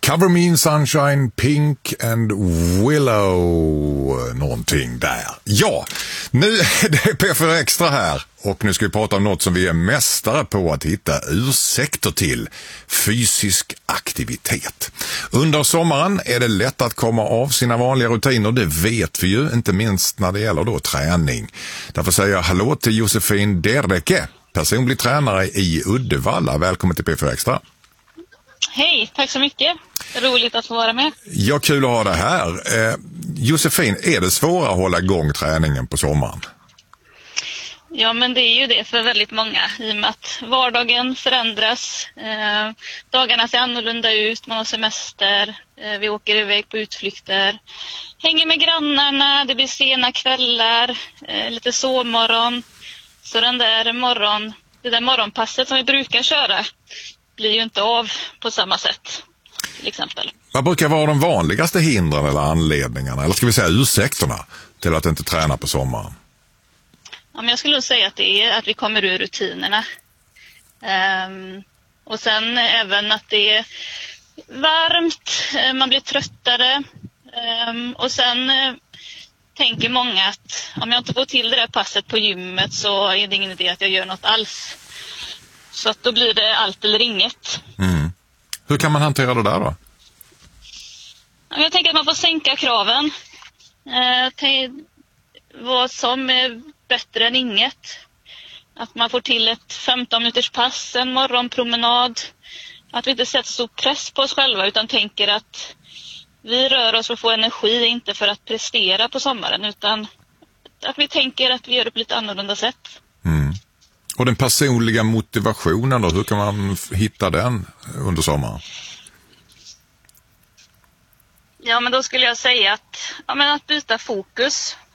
Cover Me in Sunshine, Pink and Willow, någonting där. Ja, nu är det P4 Extra här och nu ska vi prata om något som vi är mästare på att hitta ursäkter till. Fysisk aktivitet. Under sommaren är det lätt att komma av sina vanliga rutiner, det vet vi ju, inte minst när det gäller då träning. Därför säger jag hallå till Josefin Dereke, personlig tränare i Uddevalla. Välkommen till P4 Extra. Hej, tack så mycket. Roligt att få vara med. Ja, kul att ha det här. Josefin, är det svårare att hålla igång träningen på sommaren? Ja, men det är ju det för väldigt många i och med att vardagen förändras. Dagarna ser annorlunda ut, man har semester, vi åker iväg på utflykter. Hänger med grannarna, det blir sena kvällar, lite sovmorgon. Så det där morgonpasset som vi brukar köra blir ju inte av på samma sätt, till exempel. Vad brukar vara de vanligaste hindren eller anledningarna, eller ska vi säga ursäkterna, till att inte träna på sommaren? Ja, men jag skulle nog säga att det är att vi kommer ur rutinerna. Och sen även att det är varmt, man blir tröttare. Och sen tänker många att om jag inte får till det där passet på gymmet så är det ingen idé att jag gör något alls. Så att då blir det allt eller inget. Mm. Hur kan man hantera det där då? Jag tänker att man får sänka kraven. Vad som är bättre än inget. Att man får till ett 15 minuters pass, en morgonpromenad. Att vi inte sätter så press på oss själva utan tänker att vi rör oss för att få energi, inte för att prestera på sommaren. Utan att vi tänker att vi gör det på lite annorlunda sätt. Mm. Och den personliga motivationen då, hur kan man hitta den under sommaren? Ja, men då skulle jag säga att byta fokus.